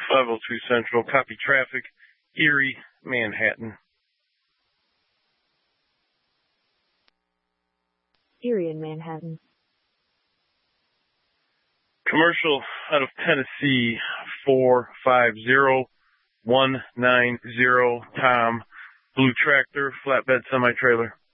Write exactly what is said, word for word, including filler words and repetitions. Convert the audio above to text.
five oh two Central, copy traffic, Erie, Manhattan. Erie and Manhattan. Commercial out of Tennessee, four five zero one nine zero, Tom, blue tractor, flatbed semi-trailer.